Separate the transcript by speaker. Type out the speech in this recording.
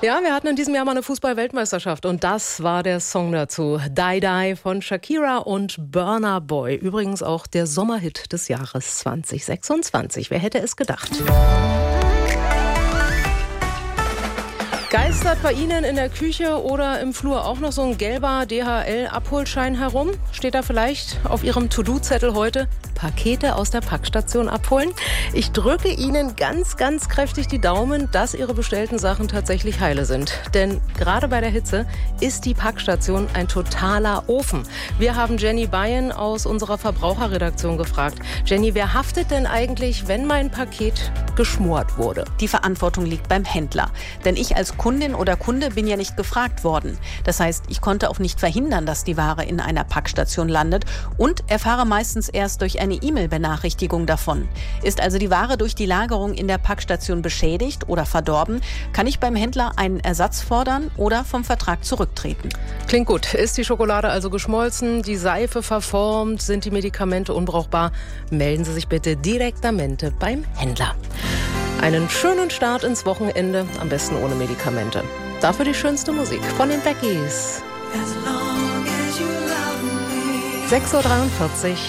Speaker 1: Ja, wir hatten in diesem Jahr mal eine Fußball-Weltmeisterschaft und das war der Song dazu. Die Die von Shakira und Burna Boy. Übrigens auch der Sommerhit des Jahres 2026. Wer hätte es gedacht? Geistert bei Ihnen in der Küche oder im Flur auch noch so ein gelber DHL-Abholschein herum? Steht da vielleicht auf Ihrem To-Do-Zettel heute Pakete aus der Packstation abholen? Ich drücke Ihnen ganz, ganz kräftig die Daumen, dass Ihre bestellten Sachen tatsächlich heile sind. Denn gerade bei der Hitze ist die Packstation ein totaler Ofen. Wir haben Jenny Bayen aus unserer Verbraucherredaktion gefragt. Jenny, wer haftet denn eigentlich, wenn mein Paket geschmort wurde?
Speaker 2: Die Verantwortung liegt beim Händler. Denn ich als Kundin oder Kunde bin ja nicht gefragt worden. Das heißt, ich konnte auch nicht verhindern, dass die Ware in einer Packstation landet und erfahre meistens erst durch eine E-Mail-Benachrichtigung davon. Ist also die Ware durch die Lagerung in der Packstation beschädigt oder verdorben, kann ich beim Händler einen Ersatz fordern oder vom Vertrag zurücktreten.
Speaker 1: Klingt gut. Ist die Schokolade also geschmolzen, die Seife verformt, sind die Medikamente unbrauchbar? Melden Sie sich bitte direktamente beim Händler. Einen schönen Start ins Wochenende, am besten ohne Medikamente. Dafür die schönste Musik von den Beckies. 6:43 Uhr.